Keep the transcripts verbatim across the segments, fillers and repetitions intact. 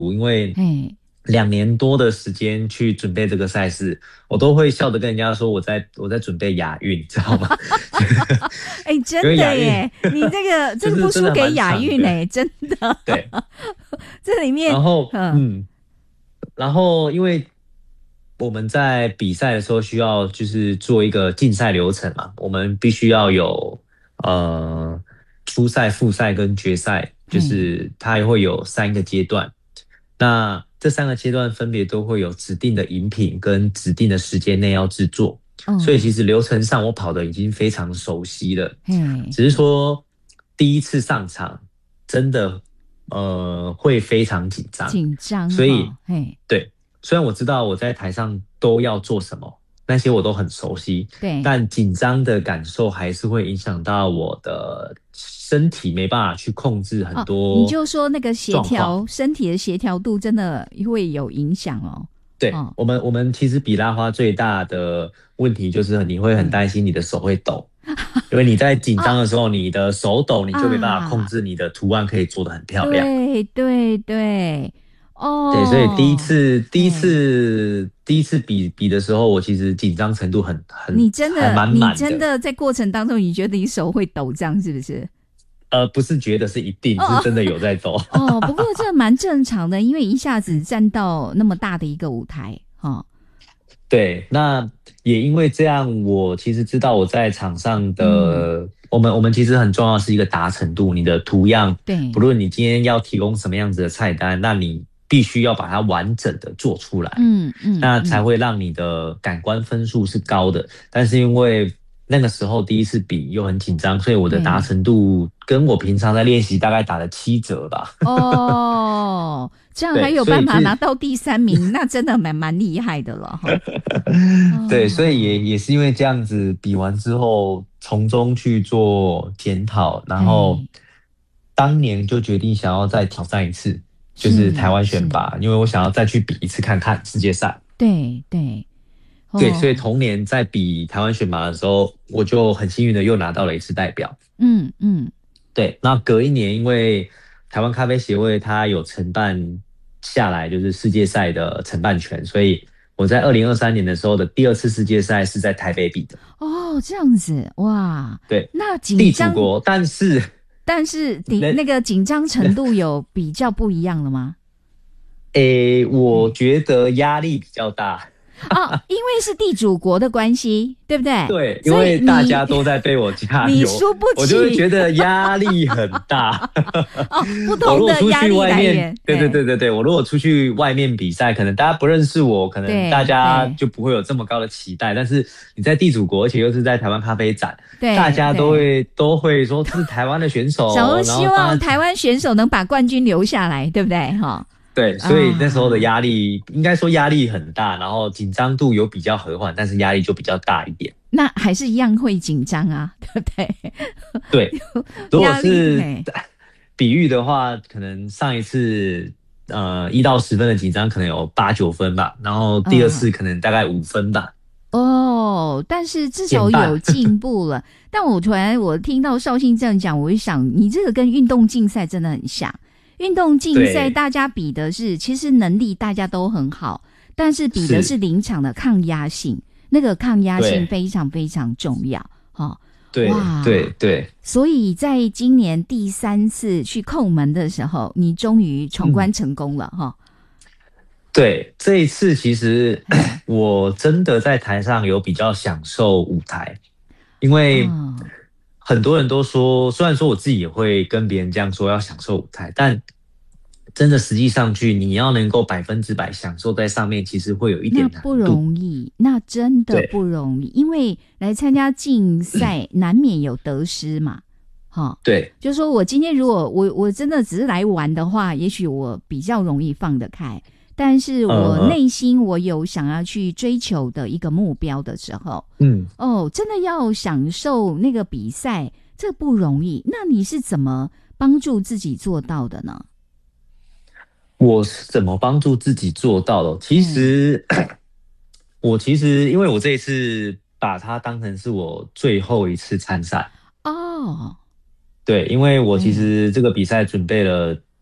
因为两年多的时间去准备这个赛事，我都会笑着跟人家说我在我在准备亚运，知道吗？ 哎、欸，真的耶！你这个这个不输给亚运哎，真的。 对， 这里面， 然后嗯，然后因为我们在比赛的时候需要就是做一个竞赛流程嘛，我们必须要有呃初赛、复赛跟决赛，就是它会有三个阶段。那这三个阶段分别都会有指定的饮品跟指定的时间内要制作，嗯、所以其实流程上我跑的已经非常熟悉了，嗯，只是说第一次上场真的呃会非常紧张， 紧张， 所以对，虽然我知道我在台上都要做什么，那些我都很熟悉， 对， 但紧张的感受还是会影响到我的身体，没办法去控制很多、 哦。你就说那个协调，身体的协调度真的会有影响哦。 对、哦、我们，我们其实比拉花最大的问题就是你会很担心你的手会抖，嗯、因为你在紧张的时候，你的手抖，你就没办法控制你的图案可以做得很漂亮。 对对对。哦， 对，所以第一次，第一次，第一次比比的时候，我其实紧张程度很很， 你真的， 还蛮满的。 你真的在过程当中，你觉得你手会抖，这样是不是？ 呃，不是觉得，是一定、哦、是真的有在抖。 哦，不过这蛮正常的，因为一下子站到那么大的一个舞台，哦。 对，那也因为这样，我其实知道我在场上的，嗯、我们我们其实很重要的是一个达成度，你的图样， 对， 不论你今天要提供什么样子的菜单，那你必须要把它完整的做出来， 嗯嗯， 那才会让你的感官分数是高的。但是因为那个时候第一次比又很紧张，所以我的达成度跟我平常在练习大概打了七折吧。 哦，这样还有办法拿到第三名，那真的蛮蛮厉害的了哈。 对，所以也也是因为这样子比完之后，从中去做检讨，然后当年就决定想要再挑战一次，就是台湾选拔，因为我想要再去比一次看看世界赛。 对对。 哦、对，所以同年在比台湾选拔的时候，我就很幸运的又拿到了一次代表。 嗯嗯， 对，那隔一年，因为台湾咖啡协会它有承办下来就是世界赛的承办权，所以我在二零二三年的时候的第二次世界赛是在台北比的。 哦，这样子，哇， 对， 那紧张， 地主国，但是但是你那个紧张程度有比较不一样了吗？ 诶，我觉得压力比较大。 哦，因为是地主国的关系，对不对？ 对，因为大家都在被我加油， 你输不起， 我就会觉得压力很大。 哦，不同的压力来源。 对对对对对，我如果出去外面比赛，可能大家不认识我，可能大家就不会有这么高的期待。但是你在地主国，而且又是在台湾咖啡展，大家都会都会说这是台湾的选手， 然后希望台湾选手能把冠军留下来，对不对？哈。 对，所以那时候的压力，啊、应该说压力很大，然后紧张度有比较和缓，但是压力就比较大一点。 那还是一样会紧张啊，对不对？ 对，如果是比喻的话，可能上一次呃一到十分的紧张，可能有八九分吧，然后第二次可能大概五分吧。 嗯、哦，但是至少有进步了。但我突然我听到绍兴这样讲，我就想，你这个跟运动竞赛真的很像。运动竞赛大家比的是其实能力大家都很好，但是比的是临场的抗压性，那个抗压性非常非常重要。哦， 对对对， 所以在今年第三次去叩门的时候，你终于闯关成功了哈、嗯。 对，这一次其实我真的在台上有比较享受舞台，因为、哦很多人都说，虽然说我自己也会跟别人这样说要享受舞台，但真的实际上去，你要能够百分之百享受在上面，其实会有一点难度。 那不容易，那真的不容易，因为来参加竞赛难免有得失嘛。哈、嗯， 对， 就是说我今天如果我我真的只是来玩的话，也许我比较容易放得开。但是我内心我有想要去追求的一个目标的时候，嗯，哦，真的要享受那个比赛，这不容易。那你是怎么帮助自己做到的呢？ 我是怎么帮助自己做到的？其实，嗯、我其实因为我这一次把它当成是我最后一次参赛哦，对，因为我其实这个比赛准备了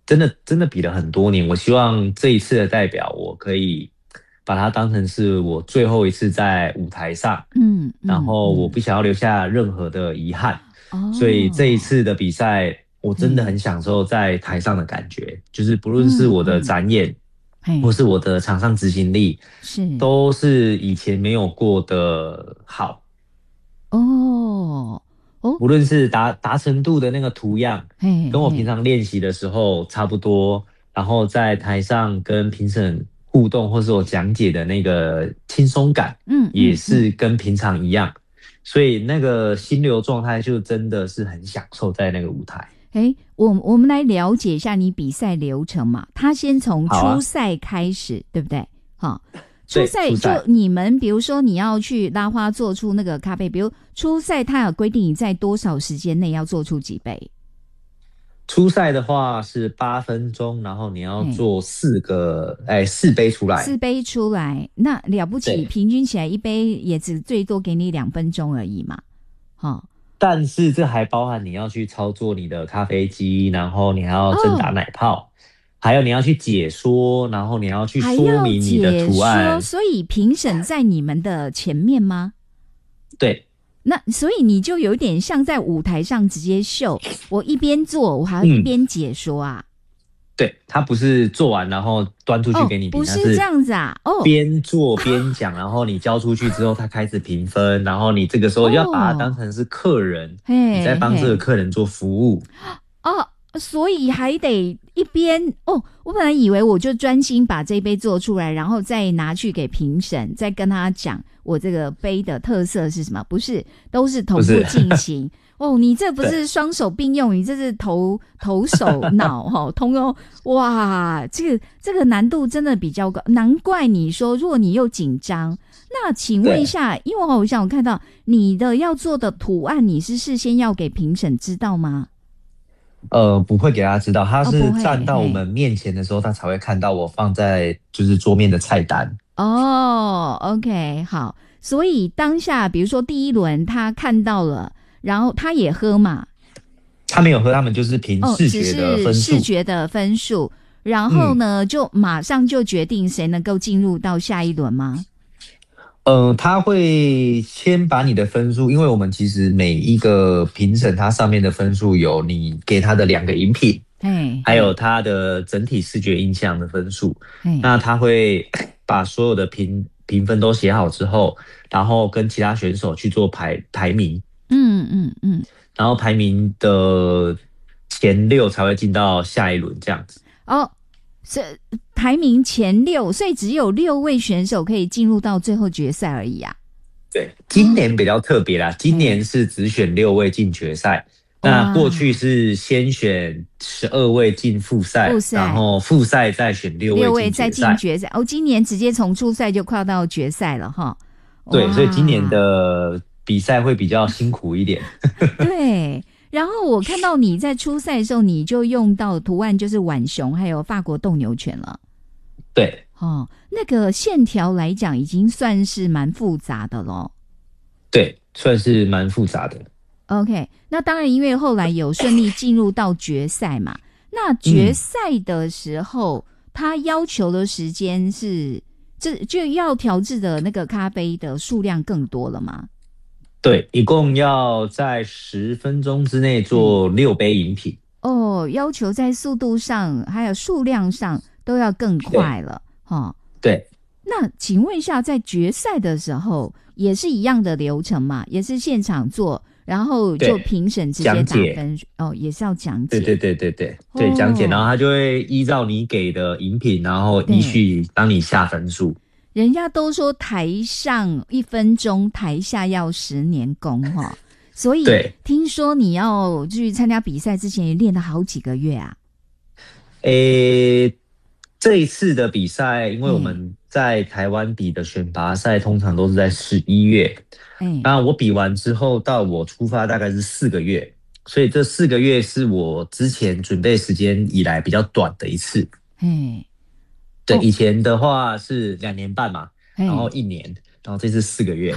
真的真的比了很多年。我希望这一次的代表，我可以把它当成是我最后一次在舞台上， 嗯，嗯然后我嗯不想要留下任何的遗憾，所以这一哦， 次的比赛，我真的嘿， 很享受在台上的感觉，就是不论是我的嗯嗯， 展演，或嘿， 是我的场上执行力， 是， 都是以前没有过的好。 哦哦， 无论是达达成度的那个图样，跟我平嘿嘿， 常练习的时候差不多，然后在台上跟评审互动或是我讲解的那个轻松感， 嗯也嗯嗯。 是跟平常一样，所以那个心流状态就真的是很享受在那个舞台。 哎，我我们来了解一下你比赛流程嘛。他先从好啊， 初赛开始，对不对？好，初对， 赛就初赛。 你们，比如说你要去拉花做出那个咖啡，比如初赛，他有规定你在多少时间内要做出几杯？ 初赛的话是八分钟，然后你要嘿， 做四个，哎，四杯出来。 四杯出来，那了不起， 对， 平均起来一杯也只最多给你两分钟而已嘛。好， 但是这还包含你要去操作你的咖啡机，然后你还要蒸打哦， 奶泡，还有你要去解说，然后你要去说还要明你的解说， 图案。 所以评审在你们的前面吗？ 对， 那所以你就有点像在舞台上直接秀，我一边做，我还要一嗯， 边解说啊。 对，它不是做完然后端出去哦， 给你评，它不是这是样子啊。哦边做边讲，然后你交出去之后，它开始评分，然后你这个时候就要把它当哦， 成是客人，你在帮这个嘿嘿， 客人做服务。 哦，所以还得一边哦。我本来以为我就专心把这杯做出来，然后再拿去给评审，再跟他讲我这个杯的特色是什么。不是，都是同步不是， 进行。哦，你这不对， 是双手并用，你这是头头手脑哈通用。哇，这个这个难度真的比较高，难怪你说，如果你又紧张，那请问一对。 下，因为我好像有看到你的要做的图案，你是事先要给评审知道吗？ 呃，不会给他知道，他哦，不会， 是站到我嘿。 们面前的时候，他才会看到我放在就是桌面的菜单。 哦，OK，好，所以当下比如说第一轮他看到了，然后他也喝嘛， 他没有喝，他们就是凭哦，只视觉的是视分数。 觉的分数，然后嗯， 呢就马上就决定谁能够进入到下一轮吗？ 呃，他会先把你的分数，因为我们其实每一个评审他上面的分数有你给他的两个饮品， 嘿， 还有嘿， 他的整体视觉印象的分数。 嘿， 那他会把所有的评评分都写好之后，然后跟其他选手去做排排名。 嗯嗯嗯， 然后排名的前六才会进到下一轮这样子。 哦，是排名前六，所以只有六位选手可以进入到最后决赛而已啊。 对，今哦， 年比较特别啦，今嘿， 年是只选六位进决赛。那过去哇， 是先选十二位进复赛，然复赛。 后复赛再选六位六位再进决赛。 进决赛哦，今年直接从初赛就跨到决赛了哈。 对，所以今年哇， 的比赛会比较辛苦一点。 对。然后我看到你在初赛的时候，你就用到图案就是浣熊还有法国斗牛犬了。 对哦，那个线条来讲，已经算是蛮复杂的咯。 对，算是蛮复杂的。 OK，那当然，因为后来有顺利进入到决赛嘛。那决嗯， 赛的时候，他要求的时间是，这就要调制的那个咖啡的数量更多了吗？ 对，一共要在十分钟之内嘿， 做六杯饮品。 哦，要求在速度上还有数量上都要更对快了，哈。 对。 那请问一下，在决赛的时候也是一样的流程嘛？也是现场做，然后就对， 评审直接讲解， 打分，哦，也是要讲对对解， 对对对对，讲解，然后哦， 他就会依照你给的饮品，然后依对。 序帮你下分数。 人家都说台上一分钟，台下要十年功哈，所以对， 听说你要去参加比赛之前也练了好几个月啊。 诶，这一次的比赛，因为我嘿， 们在台湾比的选拔赛通常都是在十一月， 哎， 那我比完之后到我出发大概是四个月，所以这四个月是我之前准备时间以来比较短的一次。 嘿， 对， 哦， 以前的话是两年半嘛，然后嘿， 一年，然后这次四个月。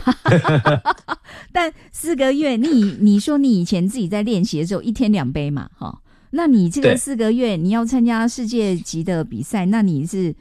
但四个月，你你说你以前自己在练习的时候，一天两杯嘛，哈， 那你这个四个月你要参加世界级的比赛，那你是